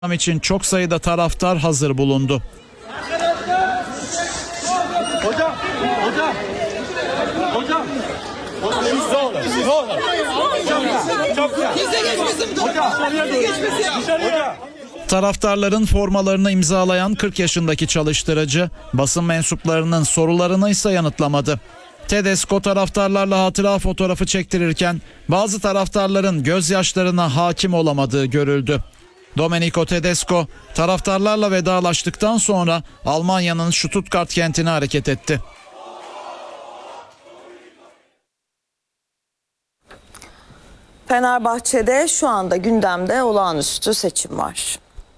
için çok sayıda taraftar hazır bulundu. Hocam. Taraftarların formalarını imzalayan 40 yaşındaki çalıştırıcı basın mensuplarının sorularını ise yanıtlamadı. Tedesco taraftarlarla hatıra fotoğrafı çektirirken bazı taraftarların gözyaşlarına hakim olamadığı görüldü. Domenico Tedesco taraftarlarla vedalaştıktan sonra Almanya'nın Stuttgart kentine hareket etti. Fenerbahçe'de şu anda gündemde olağanüstü seçim var.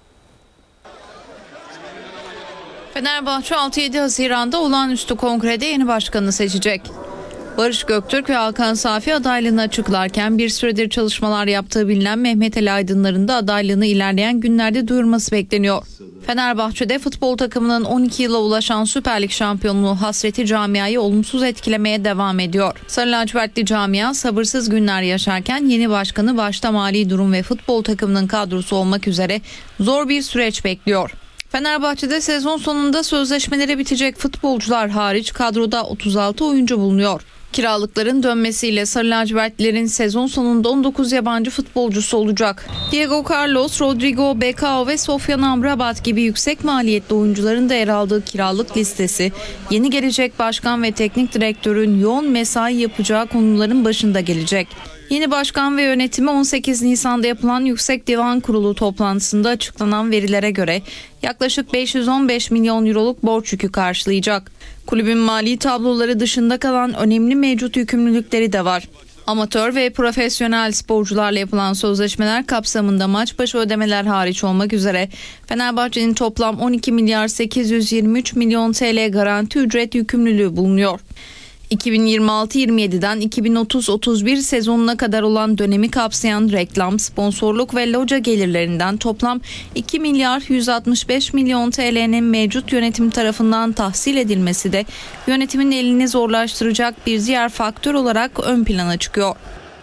Fenerbahçe 6-7 Haziran'da olağanüstü kongrede yeni başkanını seçecek. Barış Göktürk ve Hakan Safi adaylığını açıklarken bir süredir çalışmalar yaptığı bilinen Mehmet Ali Aydınlar'ın da adaylığını ilerleyen günlerde duyurması bekleniyor. Fenerbahçe'de futbol takımının 12 yıla ulaşan Süper Lig şampiyonluğu hasreti camiayı olumsuz etkilemeye devam ediyor. Sarı lacivertli camia sabırsız günler yaşarken yeni başkanı başta mali durum ve futbol takımının kadrosu olmak üzere zor bir süreç bekliyor. Fenerbahçe'de sezon sonunda sözleşmeleri bitecek futbolcular hariç kadroda 36 oyuncu bulunuyor. Kiralıkların dönmesiyle Sarı lacivertlilerin sezon sonunda 19 yabancı futbolcusu olacak. Diego Carlos, Rodrigo Becao ve Sofyan Amrabat gibi yüksek maliyetli oyuncuların da yer aldığı kiralık listesi, yeni gelecek başkan ve teknik direktörün yoğun mesai yapacağı konuların başında gelecek. Yeni başkan ve yönetimi 18 Nisan'da yapılan Yüksek Divan Kurulu toplantısında açıklanan verilere göre yaklaşık 515 milyon euroluk borç yükü karşılayacak. Kulübün mali tabloları dışında kalan önemli mevcut yükümlülükleri de var. Amatör ve profesyonel sporcularla yapılan sözleşmeler kapsamında maç başı ödemeler hariç olmak üzere Fenerbahçe'nin toplam 12 milyar 823 milyon TL garanti ücret yükümlülüğü bulunuyor. 2026-27'den 2030-31 sezonuna kadar olan dönemi kapsayan reklam, sponsorluk ve loca gelirlerinden toplam 2 milyar 165 milyon TL'nin mevcut yönetim tarafından tahsil edilmesi de yönetimin elini zorlaştıracak bir diğer faktör olarak ön plana çıkıyor.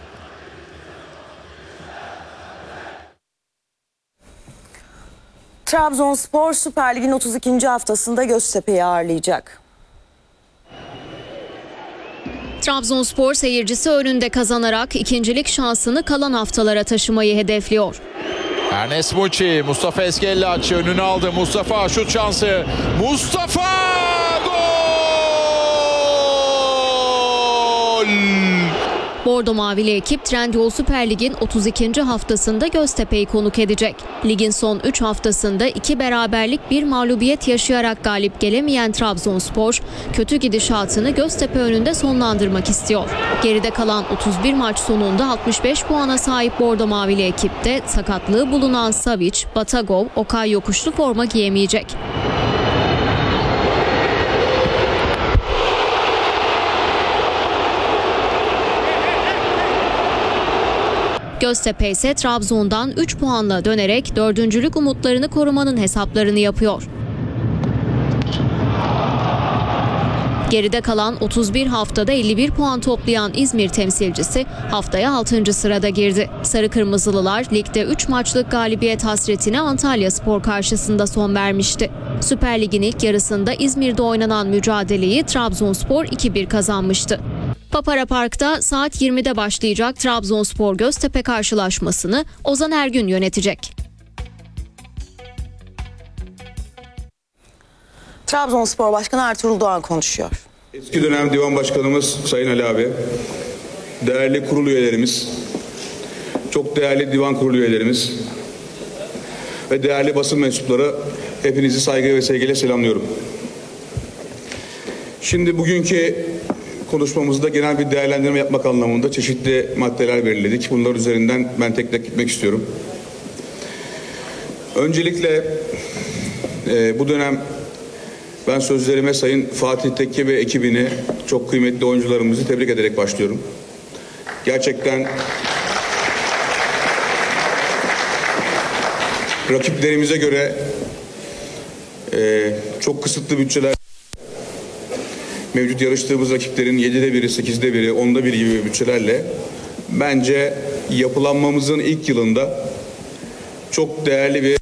Trabzonspor Süper Lig'in 32. haftasında Göztepe'yi ağırlayacak. Trabzonspor seyircisi önünde kazanarak ikincilik şansını kalan haftalara taşımayı hedefliyor. Ernest Muçi, Mustafa Eskellaç önünü aldı. Mustafa şut şansı. Mustafa gol! Bordo Mavili ekip Trendyol Süper Lig'in 32. haftasında Göztepe'yi konuk edecek. Ligin son 3 haftasında 2 beraberlik 1 mağlubiyet yaşayarak galip gelemeyen Trabzonspor, kötü gidişatını Göztepe önünde sonlandırmak istiyor. Geride kalan 31 maç sonunda 65 puana sahip Bordo Mavili ekipte sakatlığı bulunan Savic, Batagov, Okay yokuşlu forma giyemeyecek. Göztepe ise Trabzon'dan 3 puanla dönerek dördüncülük umutlarını korumanın hesaplarını yapıyor. Geride kalan 31 haftada 51 puan toplayan İzmir temsilcisi haftaya 6. sırada girdi. Sarı Kırmızılılar ligde 3 maçlık galibiyet hasretine Antalyaspor karşısında son vermişti. Süper Lig'in ilk yarısında İzmir'de oynanan mücadeleyi Trabzonspor 2-1 kazanmıştı. Papara Park'ta saat 20'de başlayacak Trabzonspor Göztepe karşılaşmasını Ozan Ergün yönetecek. Trabzonspor Başkanı Ertuğrul Doğan konuşuyor. Eski dönem Divan Başkanımız Sayın Ali abi, değerli kurul üyelerimiz, çok değerli divan kurulu üyelerimiz ve değerli basın mensupları, hepinizi saygı ve sevgiyle selamlıyorum. Şimdi bugünkü konuşmamızda genel bir değerlendirme yapmak anlamında çeşitli maddeler belirledik. Bunlar üzerinden ben tek tek gitmek istiyorum. Öncelikle bu dönem ben sözlerime Sayın Fatih Tekke ve ekibini, çok kıymetli oyuncularımızı tebrik ederek başlıyorum. Gerçekten rakiplerimize göre çok kısıtlı bütçeler, mevcut yarıştığımız rakiplerin 7'de biri, 8'de biri, 10'da biri gibi bütçelerle bence yapılanmamızın ilk yılında çok değerli bir